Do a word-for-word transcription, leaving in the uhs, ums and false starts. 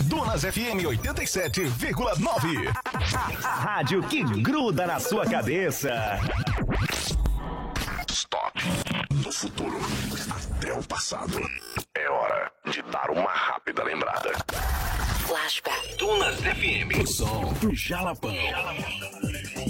Dunas F M oitenta e sete vírgula nove. A rádio que gruda na sua cabeça. Stop. Do futuro até o passado. É hora de dar uma rápida lembrada. Flashback. Dunas F M. O som do Jalapão.